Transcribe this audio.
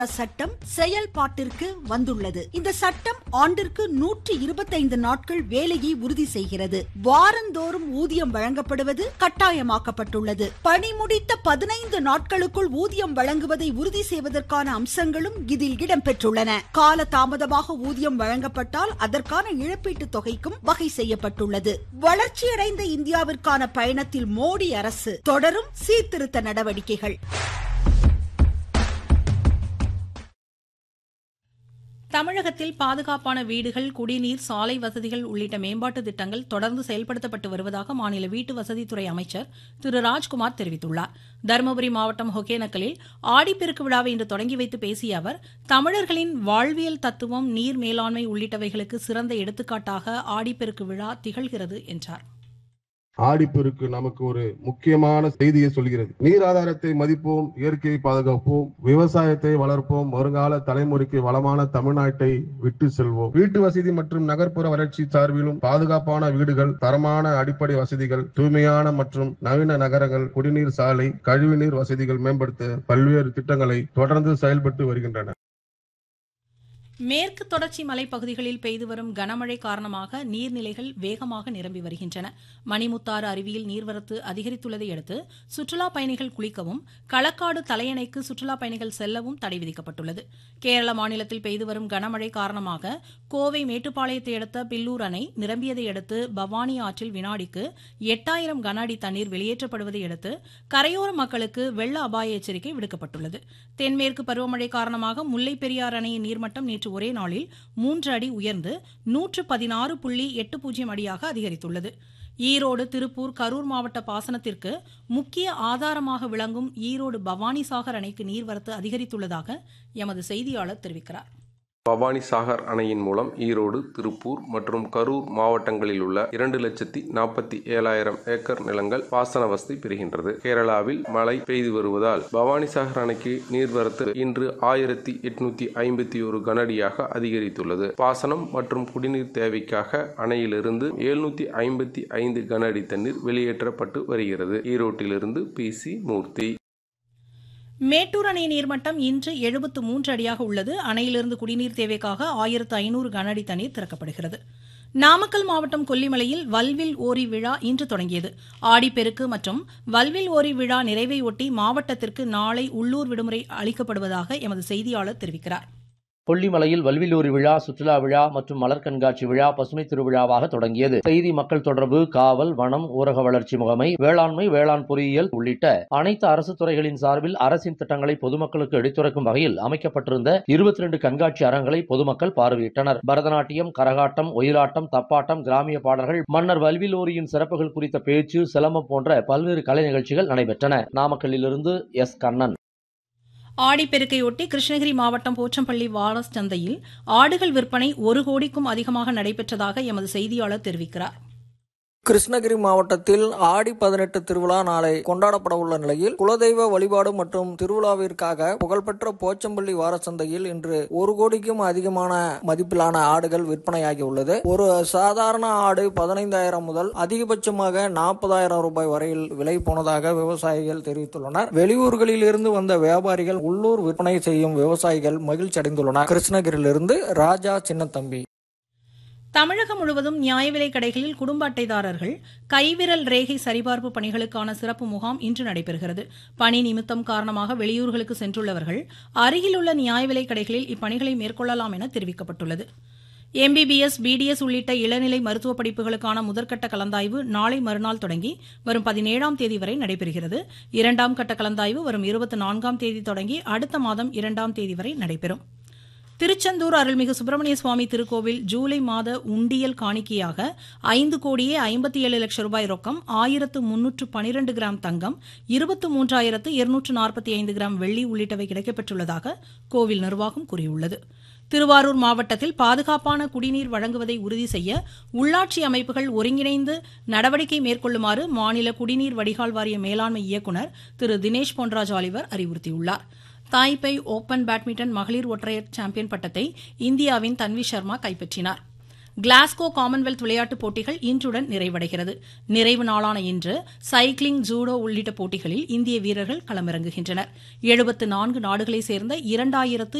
சட்டம் செயல்பாட்டிற்கு வந்துள்ளது. இந்த சட்டம் ஆண்டிற்கு 125 நாட்கள் வேலையை உறுதி செய்கிறது. வாரந்தோறும் ஊதியம் வழங்கப்படுவது கட்டாயமாக்கப்பட்டுள்ளது. பணி முடித்த 15 நாட்களுக்குள் ஊதியம் வழங்குவதை உறுதி செய்வதற்கான அம்சங்களும் இதில் இடம்பெற்றுள்ளன. கால தாமதமாக ஊதியம் வழங்கப்பட்டால் அதற்கான இழப்பீட்டுத் தொகைக்கும் வகை செய்யப்பட்டுள்ளது. வளர்ச்சியடைந்த இந்தியாவிற்கான பயணத்தில் மோடி அரசு தொடரும் சீர்திருத்த நடவடிக்கைகள். தமிழகத்தில் பாதுகாப்பான வீடுகள், குடிநீர், சாலை வசதிகள் உள்ளிட்ட மேம்பாட்டு திட்டங்கள் தொடர்ந்து செயல்படுத்தப்பட்டு வருவதாக மாநில வீட்டு வசதித்துறை அமைச்சர் திரு ராஜ்குமார் தெரிவித்துள்ளார். தருமபுரி மாவட்டம் ஒகேனக்கலில் ஆடிப்பெருக்கு விழாவை இன்று தொடங்கி வைத்து பேசிய அவர், தமிழர்களின் வாழ்வியல் தத்துவம், நீர் மேலாண்மை உள்ளிட்டவைகளுக்கு சிறந்த எடுத்துக்காட்டாக ஆடிப்பெருக்கு விழா திகழ்கிறது என்றார். ஆடிப்பெருக்கு நமக்கு ஒரு முக்கியமான செய்தியை சொல்கிறது. நீர் ஆதாரத்தை மதிப்போம், இயற்கையை பாதுகாப்போம், விவசாயத்தை வளர்ப்போம், வருங்கால தலைமுறைக்கு வளமான தமிழ்நாட்டை விட்டு செல்வோம். வீட்டு வசதி மற்றும் நகர்ப்புற வளர்ச்சி சார்பிலும் பாதுகாப்பான வீடுகள், தரமான அடிப்படை வசதிகள், தூய்மையான மற்றும் நவீன நகரங்கள், குடிநீர், சாலை, கழிவுநீர் வசதிகள் மேம்படுத்த பல்வேறு திட்டங்களை தொடர்ந்து செயல்பட்டு வருகின்றன. மேற்கு தொடர்ச்சி மலைப்பகுதிகளில் பெய்து வரும் கனமழை காரணமாக நீர்நிலைகள் வேகமாக நிரம்பி வருகின்றன. மணிமுத்தாறு அருவியில் நீர்வரத்து அதிகரித்துள்ளதை அடுத்து சுற்றுலா பயணிகள் குளிக்கவும், களக்காடு தலையணைக்கு சுற்றுலா பயணிகள் செல்லவும் தடை விதிக்கப்பட்டுள்ளது. கேரள மாநிலத்தில் பெய்து வரும் கனமழை காரணமாக கோவை மேட்டுப்பாளையத்தை அடுத்த பில்லூர் அணை நிரம்பியதை அடுத்து பவானி ஆற்றில் வினாடிக்கு 8000 கன அடி தண்ணீர் வெளியேற்றப்படுவதை அடுத்து கரையோர மக்களுக்கு வெள்ள அபாய எச்சரிக்கை விடுக்கப்பட்டுள்ளது. தென்மேற்கு பருவமழை காரணமாக முல்லை பெரியாறு அணையின் நீர்மட்டம் நேற்று ஒரே நாளில் 3 அடி உயர்ந்து 116.80 அடியாக அதிகரித்துள்ளது. ஈரோடு, திருப்பூர், கரூர் மாவட்ட பாசனத்திற்கு முக்கிய ஆதாரமாக விளங்கும் ஈரோடு பவானிசாகர் அணைக்கு நீர்வரத்து அதிகரித்துள்ளதாக எமது செய்தியாளர் தெரிவிக்கிறார். பவானிசாகர் அணையின் மூலம் ஈரோடு, திருப்பூர் மற்றும் கரூர் மாவட்டங்களில் உள்ள 2,47,000 ஏக்கர் நிலங்கள் பாசன வசதி பெறுகின்றது. கேரளாவில் மழை பெய்து வருவதால் பவானிசாகர் அணைக்கு நீர்வரத்து இன்று 1851 கனஅடியாக அதிகரித்துள்ளது. பாசனம் மற்றும் குடிநீர் தேவைக்காக அணையிலிருந்து 755 கன அடி தண்ணீர் வெளியேற்றப்பட்டு வருகிறது. ஈரோட்டிலிருந்து PC மூர்த்தி. மேட்டூர் அணை நீர்மட்டம் இன்று 73 அடியாக உள்ளது. அணையிலிருந்து குடிநீர் தேவைக்காக 1500 கன அடி தண்ணீர் திறக்கப்படுகிறது. நாமக்கல் மாவட்டம் கொல்லிமலையில் வல்வில் ஓரி விழா இன்று தொடங்கியது. ஆடிப்பெருக்கு மற்றும் வல்வில் ஓரி விழா நிறைவை ஒட்டி மாவட்டத்திற்கு நாளை உள்ளூர் விடுமுறை அளிக்கப்படுவதாக எமது செய்தியாளர் தெரிவிக்கிறார். கொல்லிமலையில் வல்விலூரி விழா, சுற்றுலா விழா மற்றும் மலர் கண்காட்சி விழா பசுமை திருவிழாவாக தொடங்கியது. செய்தி, மக்கள் தொடர்பு, காவல், வனம், ஊரக வளர்ச்சி முகமை, வேளாண்மை, வேளாண் பொறியியல் உள்ளிட்ட அனைத்து அரசு துறைகளின் சார்பில் அரசின் திட்டங்களை பொதுமக்களுக்கு எடுத்துரைக்கும் வகையில் அமைக்கப்பட்டிருந்த 22 கண்காட்சி அரங்களை பொதுமக்கள் பார்வையிட்டனர். பரதநாட்டியம், கரகாட்டம், ஒயிலாட்டம், தப்பாட்டம், கிராமிய பாடல்கள், மன்னர் வல்விலூரியின் சிறப்புகள் குறித்த பேச்சு, சிலம்பம் போன்ற பல்வேறு கலை நிகழ்ச்சிகள் நடைபெற்றன. நாமக்கல்லிலிருந்து S. கண்ணன். ஆடிப்பெருக்கையொட்டி கிருஷ்ணகிரி மாவட்டம் போச்சம்பள்ளி வாரஸ் சந்தையில் ஆடுகள் விற்பனை 1 கோடிக்கும் அதிகமாக நடைபெற்றதாக எமது செய்தியாளர் தெரிவிக்கிறார். கிருஷ்ணகிரி மாவட்டத்தில் ஆடி 18 திருவிழா நாளை கொண்டாடப்பட உள்ள நிலையில் குலதெய்வ வழிபாடு மற்றும் திருவிழாவிற்காக புகழ்பெற்ற போச்சம்பள்ளி வாரச்சந்தையில் இன்று 1 கோடிக்கும் அதிகமான மதிப்பிலான ஆடுகள் விற்பனையாகி உள்ளது. ஒரு சாதாரண ஆடு 15,000 முதல் அதிகபட்சமாக 40,000 ரூபாய் வரையில் விலை போனதாக விவசாயிகள் தெரிவித்துள்ளனர். வெளியூர்களில் இருந்து வந்த வியாபாரிகள் உள்ளூர் விற்பனை செய்யும் விவசாயிகள் மகிழ்ச்சி அடைந்துள்ளனர். கிருஷ்ணகிரியிலிருந்து ராஜா சின்னத்தம்பி. தமிழகம் முழுவதும் நியாய விலைக் கடைகளில் குடும்ப அட்டைதாரர்கள் கைவிரல் ரேகை சரிபார்ப்பு பணிகளுக்கான சிறப்பு முகாம் இன்று நடைபெறுகிறது. பணி நிமித்தம் காரணமாக வெளியூர்களுக்கு சென்றுள்ளவர்கள் அருகிலுள்ள நியாய விலைக் கடைகளில் இப்பணிகளை மேற்கொள்ளலாம் என தெரிவிக்கப்பட்டுள்ளது. MBBS, BDS உள்ளிட்ட இளநிலை மருத்துவ படிப்புகளுக்கான முதற்கட்ட கலந்தாய்வு நாளை மறுநாள் தொடங்கி வரும் 17ஆம் தேதி வரை நடைபெறுகிறது. 2ஆம் கட்ட கலந்தாய்வு வரும் 24ஆம் தேதி தொடங்கி அடுத்த மாதம் 2ஆம் தேதி வரை நடைபெறும். திருச்செந்தூர் அருள்மிகு சுப்பிரமணிய சுவாமி திருக்கோவில் ஜூலை மாத உண்டியல் காணிக்கையாக 5,57,00,000 ரூபாய் ரொக்கம், 1,312 கிராம் தங்கம், 23,245 கிராம் வெள்ளி உள்ளிட்டவை கிடைக்கப்பெற்றுள்ளதாக கோவில் நிர்வாகம் கூறியுள்ளது. திருவாரூர் மாவட்டத்தில் பாதுகாப்பான குடிநீர் வழங்குவதை உறுதி செய்ய உள்ளாட்சி அமைப்புகள் ஒருங்கிணைந்து நடவடிக்கை மேற்கொள்ளுமாறு மாநில குடிநீர் வடிகால் வாரிய மேலாண்மை இயக்குநர் திரு தினேஷ் பொன்ராஜ் ஆலிவர் அறிவுறுத்தியுள்ளார். தாய்பை ஓபன் பேட்மிண்டன் மகளிர் ஒற்றையர் சாம்பியன் பட்டத்தை இந்தியாவின் தன்வி சர்மா கைப்பற்றினார். கிளாஸ்கோ காமன்வெல்த் விளையாட்டுப் போட்டிகள் இன்றுடன் நிறைவடைகிறது. நிறைவு நாளான இன்று சைக்கிளிங், ஜூடோ உள்ளிட்ட போட்டிகளில் இந்திய வீரர்கள் களமிறங்குகின்றனர். 74 நாடுகளைச் சேர்ந்த 2000